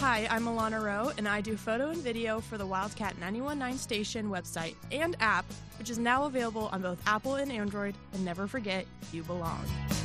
Hi, I'm Alana Rowe, and I do photo and video for the Wildcat 91.9 station website and app, which is now available on both Apple and Android. And never forget, you belong.